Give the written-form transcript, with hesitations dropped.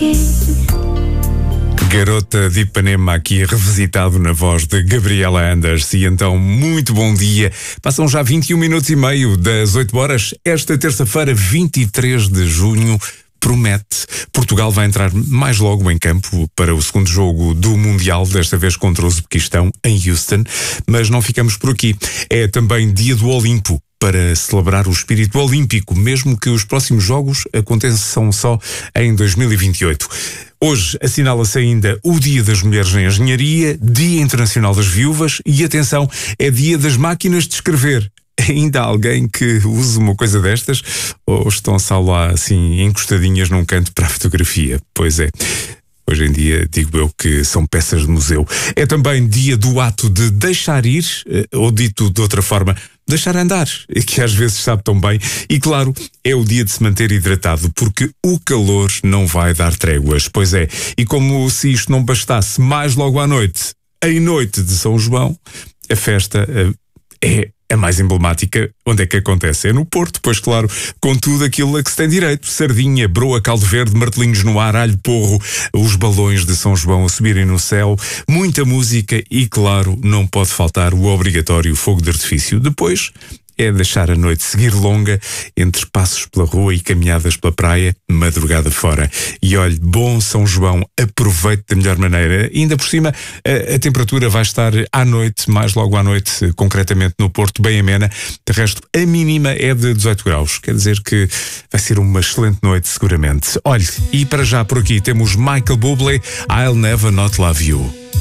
Garota de Ipanema aqui revisitado na voz de Gabriela Anders. E então, muito bom dia. Passam já 21 minutos e meio das 8 horas. Esta terça-feira, 23 de junho, promete. Portugal vai entrar mais logo em campo para o segundo jogo do Mundial, desta vez contra o Uzbequistão, em Houston. Mas não ficamos por aqui. É também dia do Olimpo, para celebrar o espírito olímpico, mesmo que os próximos jogos aconteçam só em 2028. Hoje assinala-se ainda o Dia das Mulheres na Engenharia, Dia Internacional das Viúvas e, atenção, é Dia das Máquinas de Escrever. Ainda há alguém que use uma coisa destas? Ou estão só lá assim encostadinhas num canto para a fotografia? Pois é. Hoje em dia, digo eu que são peças de museu. É também dia do ato de deixar ir, ou dito de outra forma, deixar andar, que às vezes sabe tão bem. E claro, é o dia de se manter hidratado, porque o calor não vai dar tréguas. Pois é, e como se isto não bastasse, mais logo à noite, em noite de São João, a festa é a mais emblemática. Onde é que acontece? É no Porto, pois claro, com tudo aquilo a que se tem direito. Sardinha, broa, caldo verde, martelinhos no ar, alho porro, os balões de São João a subirem no céu, muita música e, claro, não pode faltar o obrigatório fogo de artifício. Depois é deixar a noite seguir longa, entre passos pela rua e caminhadas pela praia, madrugada fora. E olhe, bom São João, aproveite da melhor maneira. E ainda por cima, a temperatura vai estar à noite, mais logo à noite, concretamente no Porto, bem amena. De resto, a mínima é de 18 graus. Quer dizer que vai ser uma excelente noite, seguramente. Olhe, e para já por aqui temos Michael Bublé, I'll Never Not Love You.